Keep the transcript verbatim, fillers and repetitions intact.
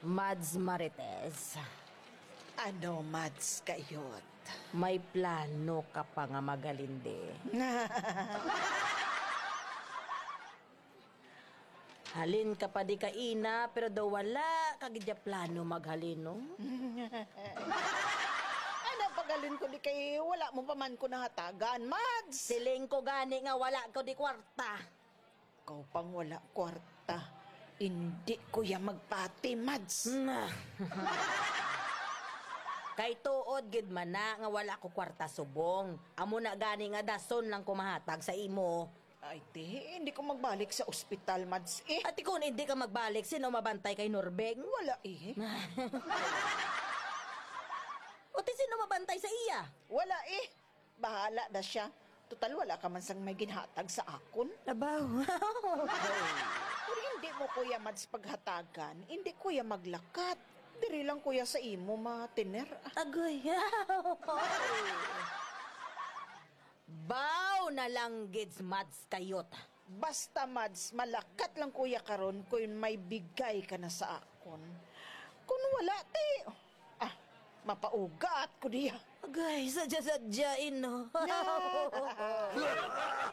Mads Marites, Ano, Mads, kayot? may plano ka pa nga magalindi. Halin ka pa di ka ina, pero daw wala kagidya plano maghalin, no? Ano, pagalin ko di kay wala mo pa man ko nahatagan, Mads. Siling ko gani nga wala ko di kwarta. Ikaw pang wala kwarta. Hindi ko ya magpati, Mads. Na. Kay tuod gid man na nga wala ko kwarta subong. Amo na gani nga dason lang kumahatag sa imo. Ay, di, hindi ko magbalik sa ospital, Mads. Eh, At kung hindi ka magbalik, sino mabantay kay Norbeng? wala eh. O ti sino mabantay sa iya? Wala eh. Bahala na siya. Total, wala ka man sang may ginhatag sa akon. Abaw. Pero hindi mo, Kuya Mads, paghatagan. Hindi, Kuya, maglakat. Diri lang, Kuya, sa imo, matiner. Agoy. Baw na lang gids Mads kayot. Basta, Mads, malakat lang, Kuya, karon kung may bigay ka na sa akon. Kung wala, ti, ah, mapaugat ko diya. Agay, sadya-sadyain, no?